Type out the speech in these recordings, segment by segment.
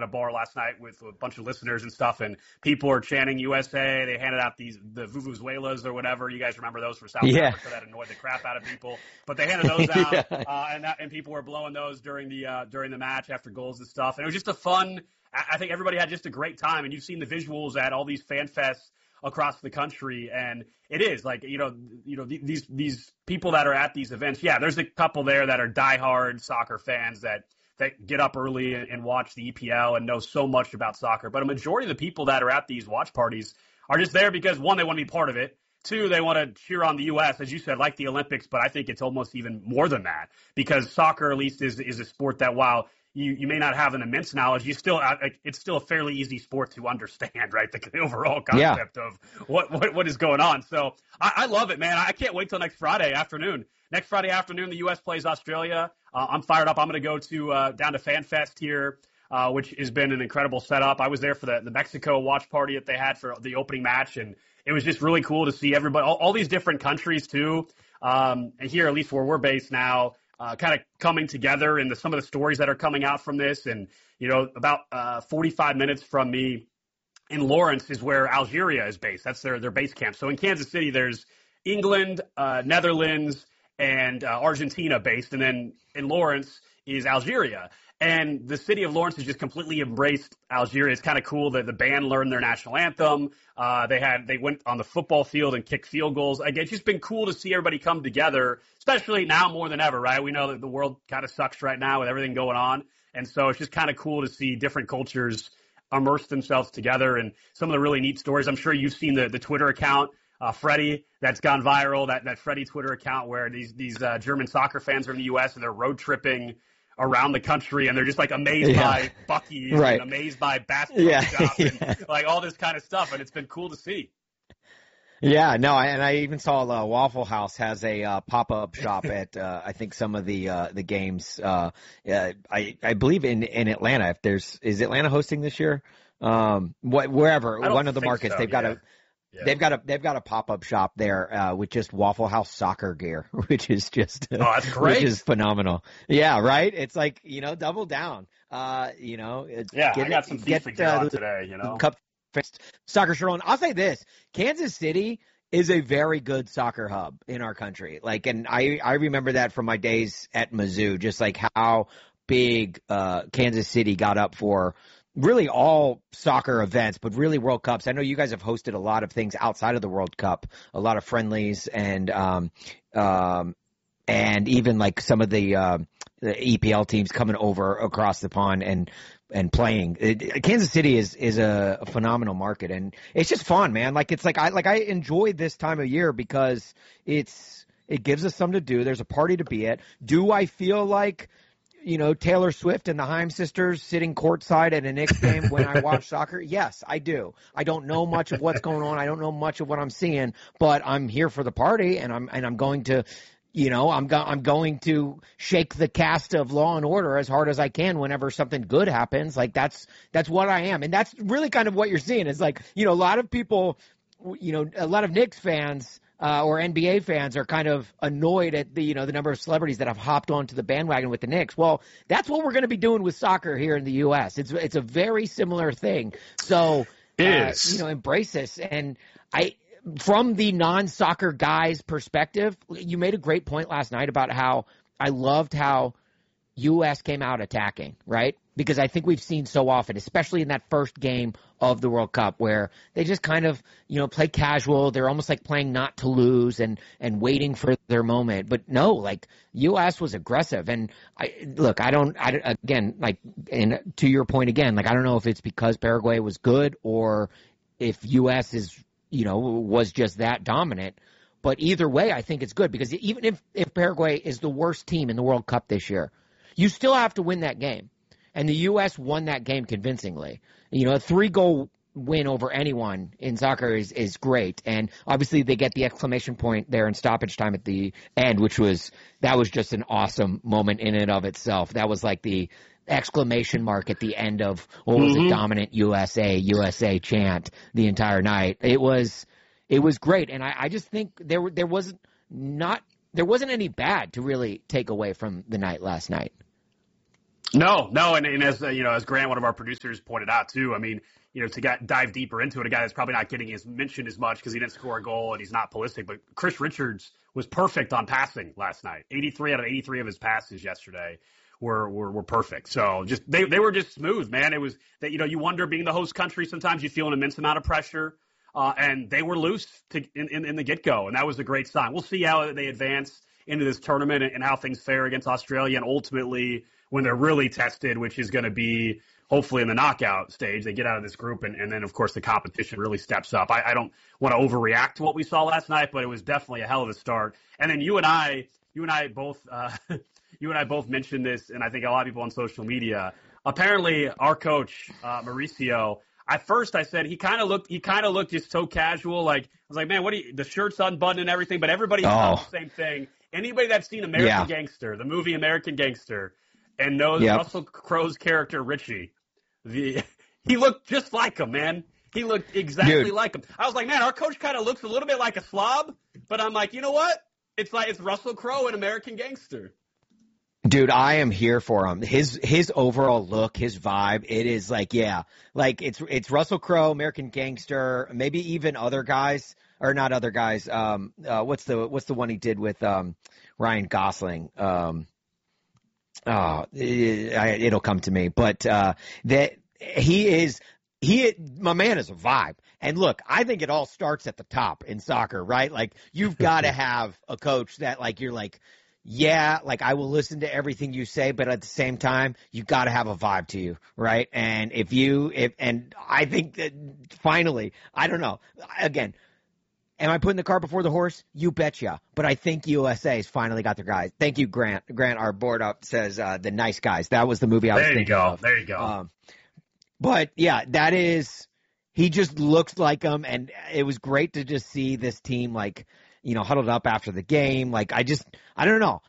bar last night with a bunch of listeners and stuff, and people are chanting USA. They handed out the vuvuzelas or whatever. You guys remember those for South Africa that annoyed the crap out of people. But they handed those out, and people were blowing those during the match after goals and stuff. And it was just a fun. I think everybody had just a great time, and you've seen the visuals at all these fan fests across the country, and it is like these people that are at these events. Yeah, there's a couple there that are diehard soccer fans that get up early and watch the EPL and know so much about soccer. But a majority of the people that are at these watch parties are just there because, one, they want to be part of it. Two, they want to cheer on the U.S., as you said, like the Olympics. But I think it's almost even more than that, because soccer, at least, is a sport that, while you may not have an immense knowledge, it's still a fairly easy sport to understand, right? The overall concept of what is going on. So I love it, man. I can't wait till next Friday afternoon. Next Friday afternoon, the U.S. plays Australia. I'm fired up. I'm going to go down to FanFest here, which has been an incredible setup. I was there for the Mexico watch party that they had for the opening match, and it was just really cool to see everybody, all these different countries too. And here, at least where we're based now, kind of coming together, and some of the stories that are coming out from this. And, about 45 minutes from me in Lawrence is where Algeria is based. That's their base camp. So in Kansas City, there's England, Netherlands, and Argentina based. And then in Lawrence is Algeria. And the city of Lawrence has just completely embraced Algeria. It's kind of cool that the band learned their national anthem. They went on the football field and kicked field goals. Again, it's just been cool to see everybody come together, especially now more than ever, right? We know that the world kind of sucks right now with everything going on. And so it's just kind of cool to see different cultures immerse themselves together. And some of the really neat stories, I'm sure you've seen the Twitter account, Freddie, that's gone viral, that Freddie Twitter account where these German soccer fans are in the U.S. and they're road tripping around the country, and they're just like amazed by Buc-ee's and amazed by Bass Pro Shop and like all this kind of stuff, and it's been cool to see. Yeah, no, and I even saw Waffle House has a pop-up shop at I think some of the games. I believe in Atlanta. Is Atlanta hosting this year? Wherever, one of the markets, they've got they've got a pop-up shop there with just Waffle House soccer gear, which is just that's great. Which is phenomenal. Yeah, right. It's like, double down. I got some FIFA gear on today. Cup soccer shirt on. I'll say this: Kansas City is a very good soccer hub in our country. Like, and I remember that from my days at Mizzou, just like how big Kansas City got up for really all soccer events, but really World Cups. I know you guys have hosted a lot of things outside of the World Cup, a lot of friendlies and even like some of the EPL teams coming over across the pond and playing. Kansas City is a phenomenal market, and it's just fun, man. Like, it's like I enjoy this time of year because it gives us something to do. There's a party to be at. Do I feel like Taylor Swift and the Haim sisters sitting courtside at a Knicks game when I watch soccer? Yes, I do. I don't know much of what's going on. I don't know much of what I'm seeing, but I'm here for the party, and I'm going to, I'm going to shake the cast of Law and Order as hard as I can whenever something good happens. Like, that's what I am, and that's really kind of what you're seeing. It's like, a lot of people, a lot of Knicks fans or NBA fans are kind of annoyed at the number of celebrities that have hopped onto the bandwagon with the Knicks. Well, that's what we're going to be doing with soccer here in the U.S. It's a very similar thing. So, embrace this. And from the non-soccer guy's perspective, you made a great point last night about how I loved how U.S. came out attacking, right? Because I think we've seen so often, especially in that first game of the World Cup, where they just kind of, play casual. They're almost like playing not to lose and waiting for their moment. But no, like, U.S. was aggressive. And to your point again, like, I don't know if it's because Paraguay was good or if U.S. was just that dominant. But either way, I think it's good, because even if Paraguay is the worst team in the World Cup this year, you still have to win that game. And the U.S. won that game convincingly. A 3-goal win over anyone in soccer is great. And obviously they get the exclamation point there in stoppage time at the end, that was just an awesome moment in and of itself. That was like the exclamation mark at the end of what was a dominant USA chant the entire night. It was great. And I just think there wasn't any bad to really take away from the night last night. No, and as as Grant, one of our producers, pointed out too. I mean, to dive deeper into it, a guy that's probably not getting mentioned as much because he didn't score a goal and he's not Pulisic, but Chris Richards was perfect on passing last night. 83 out of 83 of his passes yesterday were perfect. So just they were just smooth, man. It was that you wonder, being the host country, sometimes you feel an immense amount of pressure, and they were loose in the get go, and that was a great sign. We'll see how they advance into this tournament and how things fare against Australia, and ultimately when they're really tested, which is going to be hopefully in the knockout stage, they get out of this group, and then, of course, the competition really steps up. I don't want to overreact to what we saw last night, but it was definitely a hell of a start. And then you and I both mentioned this, and I think a lot of people on social media. Apparently, our coach, Mauricio, at first I said he kind of looked just so casual. Like, I was like, man, the shirt's unbuttoned and everything, but everybody thought the same thing. Anybody that's seen American Gangster, the movie American Gangster, and knows Russell Crowe's character, Richie, he looked just like him, man. He looked exactly like him. I was like, man, our coach kind of looks a little bit like a slob, but I'm like, you know what? It's Russell Crowe in American Gangster. Dude, I am here for him. His overall look, his vibe, it is like it's Russell Crowe, American Gangster, maybe even other guys, or not other guys. What's the one he did with Ryan Gosling? It'll come to me, but that my man is a vibe. And look, I think it all starts at the top in soccer, right? Like, you've got to have a coach that, like, you're like, yeah, like, I will listen to everything you say, but at the same time, you got to have a vibe to you, right? And and I think that finally, I don't know, again, am I putting the cart before the horse? You betcha. But I think USA's finally got their guys. Thank you, Grant. Grant, our board up says The Nice Guys. That was the movie I was thinking of. There you go. But, yeah, he just looks like him, and it was great to just see this team, like, huddled up after the game. Like, I don't know.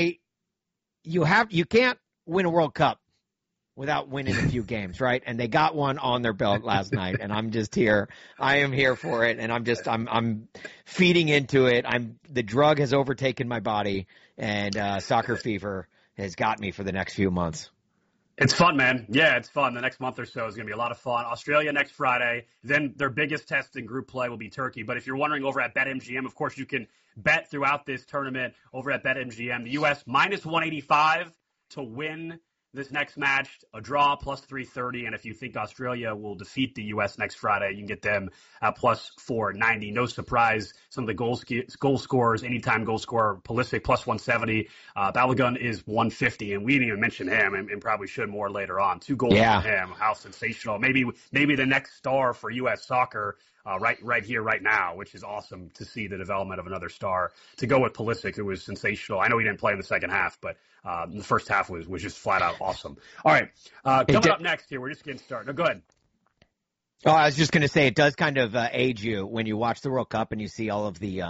You can't win a World Cup without winning a few games, right? And they got one on their belt last night, and I'm just here. I am here for it, and I'm feeding into it. The drug has overtaken my body, and soccer fever has got me for the next few months. It's fun, man. Yeah, it's fun. The next month or so is going to be a lot of fun. Australia next Friday. Then their biggest test in group play will be Turkey. But if you're wondering, over at BetMGM, of course, you can bet throughout this tournament over at BetMGM. The U.S. minus 185 to win this next match, a draw plus 330. And if you think Australia will defeat the U.S. next Friday, you can get them at plus 490. No surprise, some of the goal scorers, anytime goal scorer, Pulisic plus 170. Balogun is 150, and we didn't even mention him, and probably should more later on. 2 goals for him. How sensational. Maybe the next star for U.S. soccer right here, right now, which is awesome to see the development of another star. To go with Pulisic, it was sensational. I know he didn't play in the second half, but the first half was just flat out awesome. All right, coming up next here, we're just getting started. No, go ahead. Oh, I was just going to say, it does kind of age you when you watch the World Cup and you see all of the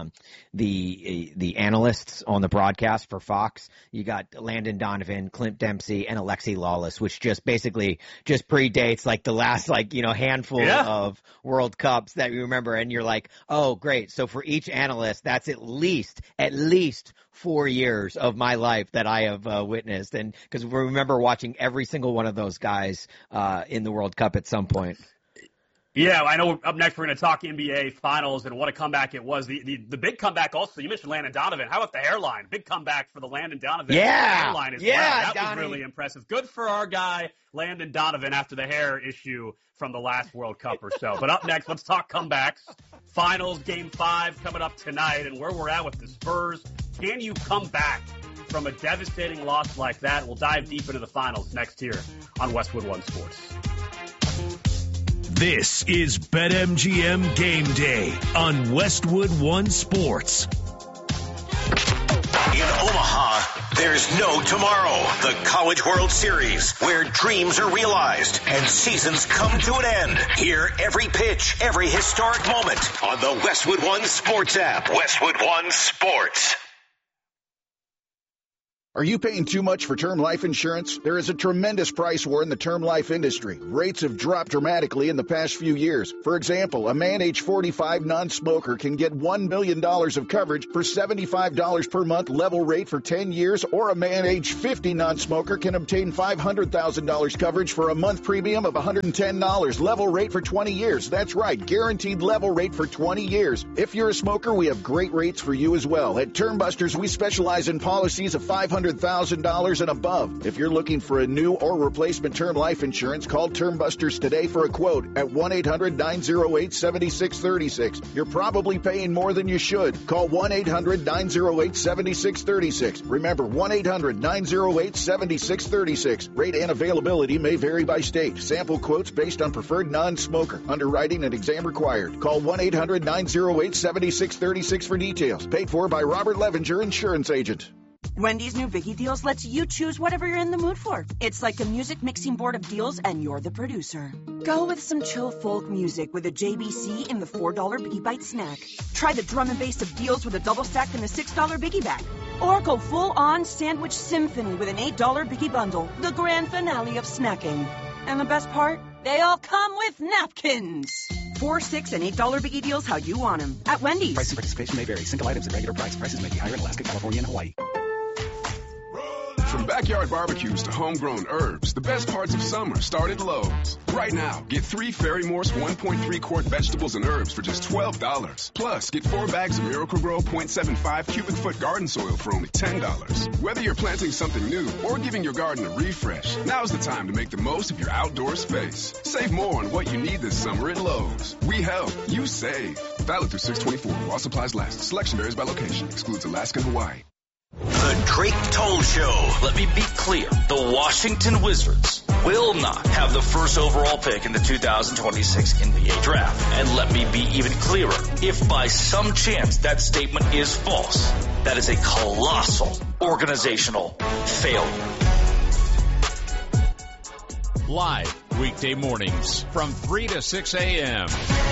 analysts on the broadcast for Fox. You got Landon Donovan, Clint Dempsey, and Alexi Lawless, which just basically just predates like the last handful of World Cups that you remember. And you're like, oh, great. So for each analyst, that's at least 4 years of my life that I have witnessed. And because we remember watching every single one of those guys in the World Cup at some point. Yeah, I know up next we're going to talk NBA Finals and what a comeback it was. The big comeback also, you mentioned Landon Donovan. How about the hairline? Big comeback for the Landon Donovan hairline as well. That was really impressive. Good for our guy, Landon Donovan, after the hair issue from the last World Cup or so. But up next, let's talk comebacks. Finals, Game 5 coming up tonight, and where we're at with the Spurs. Can you come back from a devastating loss like that? We'll dive deep into the finals next year on Westwood One Sports. This is BetMGM Game Day on Westwood One Sports. In Omaha, there's no tomorrow. The College World Series, where dreams are realized and seasons come to an end. Hear every pitch, every historic moment on the Westwood One Sports app. Westwood One Sports. Are you paying too much for term life insurance? There is a tremendous price war in the term life industry. Rates have dropped dramatically in the past few years. For example, a man age 45 non-smoker can get $1 million of coverage for $75 per month level rate for 10 years, or a man age 50 non-smoker can obtain $500,000 coverage for a month premium of $110 level rate for 20 years. That's right, guaranteed level rate for 20 years. If you're a smoker, we have great rates for you as well. At Term Busters, we specialize in policies of $500,000 and above. If you're looking for a new or replacement term life insurance, call Term Busters today for a quote at 1-800-908-7636. You're probably paying more than you should. Call 1-800-908-7636. Remember, 1-800-908-7636. Rate and availability may vary by state. Sample quotes based on preferred non-smoker. Underwriting and exam required. Call 1-800-908-7636 for details. Paid for by Robert Levenger, insurance agent. Wendy's new Biggie Deals lets you choose whatever you're in the mood for. It's like a music mixing board of deals, and you're the producer. Go with some chill folk music with a JBC in the $4 Biggie Bite snack. Try the drum and bass of deals with a double stack in the $6 Biggie Bag. Or go full-on sandwich symphony with an $8 Biggie Bundle, the grand finale of snacking. And the best part? They all come with napkins. $4, $6, and $8 Biggie Deals how you want them. At Wendy's. Price and participation may vary. Single items at regular price. Prices may be higher in Alaska, California, and Hawaii. From backyard barbecues to homegrown herbs, the best parts of summer start at Lowe's. Right now, get 3 Ferry Morse 1.3-quart vegetables and herbs for just $12. Plus, get 4 bags of Miracle-Gro 0.75 cubic foot garden soil for only $10. Whether you're planting something new or giving your garden a refresh, now's the time to make the most of your outdoor space. Save more on what you need this summer at Lowe's. We help, you save. Valid through 6/24 while supplies last. Selection varies by location. Excludes Alaska and Hawaii. The Drake Toll Show. Let me be clear. The Washington Wizards will not have the first overall pick in the 2026 NBA draft. And let me be even clearer. If by some chance that statement is false, that is a colossal organizational failure. Live weekday mornings from 3 to 6 a.m.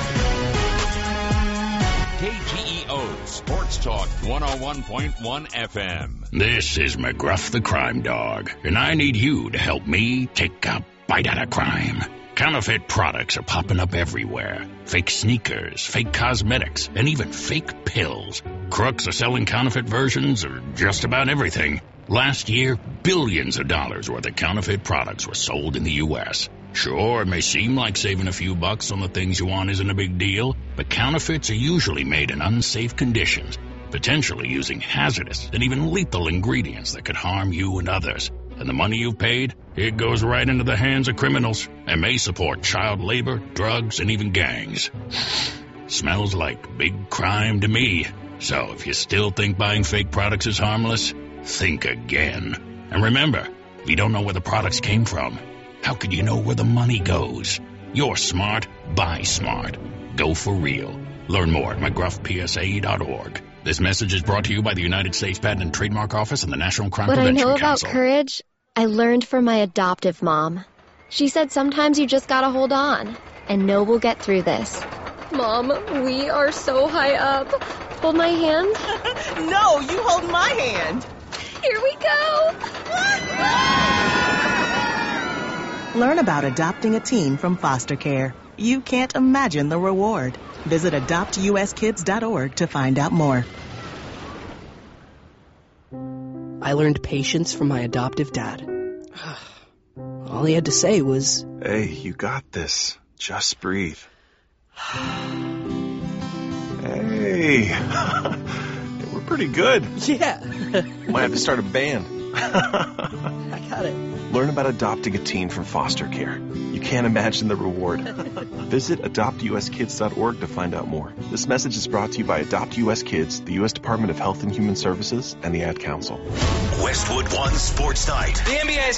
KGEO Sports Talk 101.1 FM. This is McGruff the Crime Dog, and I need you to help me take a bite out of crime. Counterfeit products are popping up everywhere. Fake sneakers, fake cosmetics, and even fake pills. Crooks are selling counterfeit versions of just about everything. Last year, billions of dollars worth of counterfeit products were sold in the U.S. Sure, it may seem like saving a few bucks on the things you want isn't a big deal, but counterfeits are usually made in unsafe conditions, potentially using hazardous and even lethal ingredients that could harm you and others. And the money you've paid, it goes right into the hands of criminals and may support child labor, drugs, and even gangs. Smells like big crime to me. So if you still think buying fake products is harmless, think again. And remember, if you don't know where the products came from, how could you know where the money goes? You're smart, buy smart. Go for real. Learn more at McGruffPSA.org. This message is brought to you by the United States Patent and Trademark Office and the National Crime Prevention Council. What I know about courage, I learned from my adoptive mom. She said sometimes you just gotta hold on and know we'll get through this. Mom, we are so high up. Hold my hand. No, you hold my hand. Here we go. Learn about adopting a teen from foster care. You can't imagine the reward. Visit adoptuskids.org to find out more. I learned patience from my adoptive dad. All he had to say was, "Hey, you got this. Just breathe." Hey, we're pretty good. Yeah. Might have to start a band. I got it. Learn about adopting a teen from foster care. You can't imagine the reward. Visit adoptuskids.org to find out more. This message is brought to you by Adopt U.S. Kids, the U.S. Department of Health and Human Services, and the Ad Council. Westwood One Sports Night. The NBA has